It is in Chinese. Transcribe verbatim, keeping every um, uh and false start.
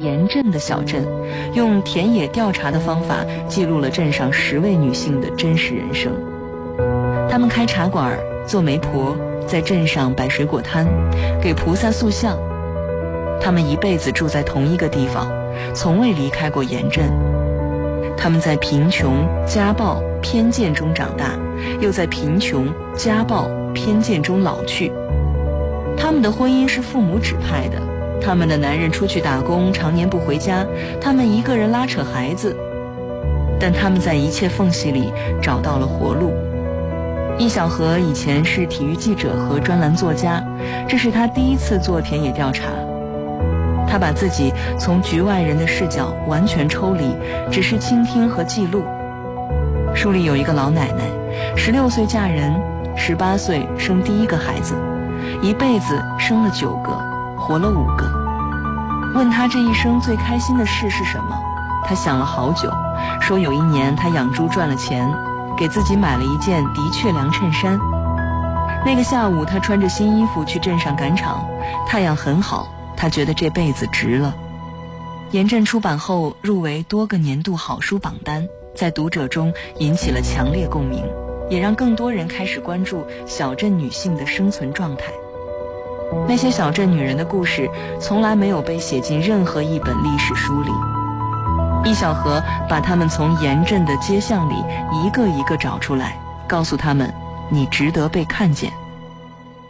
盐镇的小镇，用田野调查的方法记录了镇上十位女性的真实人生。她们开茶馆、做媒婆，在镇上摆水果摊，给菩萨塑像。她们一辈子住在同一个地方，从未离开过盐镇。她们在贫穷、家暴、偏见中长大，又在贫穷、家暴、偏见中老去。他们的婚姻是父母指派的，他们的男人出去打工，常年不回家，他们一个人拉扯孩子，但他们在一切缝隙里找到了活路。易小荷以前是体育记者和专栏作家，这是他第一次做田野调查。他把自己从局外人的视角完全抽离，只是倾听和记录。书里有一个老奶奶，十六岁嫁人，十八岁生第一个孩子，一辈子生了九个，活了五个。问她这一生最开心的事是什么，她想了好久，说有一年她养猪赚了钱，给自己买了一件的确良衬衫。那个下午她穿着新衣服去镇上赶场，太阳很好，她觉得这辈子值了。盐镇出版后入围多个年度好书榜单，在读者中引起了强烈共鸣，也让更多人开始关注小镇女性的生存状态。那些小镇女人的故事从来没有被写进任何一本历史书里。易小荷把她们从盐镇的街巷里一个一个找出来，告诉她们，你值得被看见。